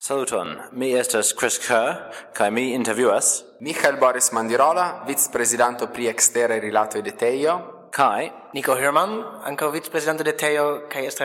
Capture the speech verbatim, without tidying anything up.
Saluton, mi estas Chris Kerr, kai mi intervjuas Michael Boris Mandirola, vice-presidento pri exteraj rilatoj de Tejo, kai Nico Herman, ankaŭ vicprezidanto de Tejo kaj estas